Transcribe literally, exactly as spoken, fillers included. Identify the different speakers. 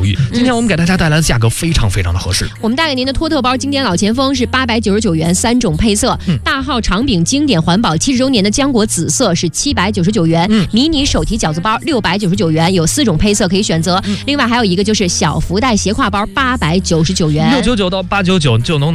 Speaker 1: 域。今天我们给大家带来的价格非常非常的合适。
Speaker 2: 我们带给您的托特包经典老前锋是八百九十九元，三种配色。嗯、大号长柄经典环保七十周年的浆果紫色是七百九十九元。嗯、迷你手提饺子包六百九十九元，有四种配色可以选择。嗯、另外还有一个就是小福袋斜挎包八百九十九元，
Speaker 1: 六九九到八九九就能。